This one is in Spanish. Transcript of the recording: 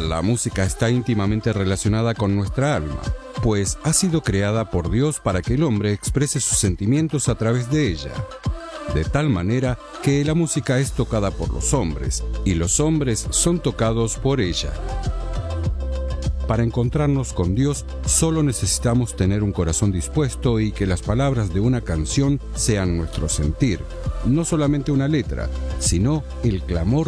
La música está íntimamente relacionada con nuestra alma, pues ha sido creada por Dios para que el hombre exprese sus sentimientos a través de ella. De tal manera que la música es tocada por los hombres y los hombres son tocados por ella. Para encontrarnos con Dios, solo necesitamos tener un corazón dispuesto y que las palabras de una canción sean nuestro sentir, no solamente una letra, sino el clamor